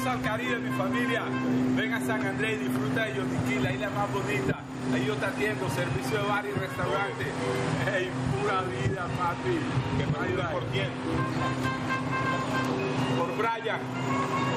al Caribe, mi familia. Ven a San Andrés y disfruta de Yoniquí, la isla más bonita. Ahí yo te atiendo, servicio de bar y restaurante. Hey, pura vida, papi. ¿Que me ayudas por quién? Por Brian.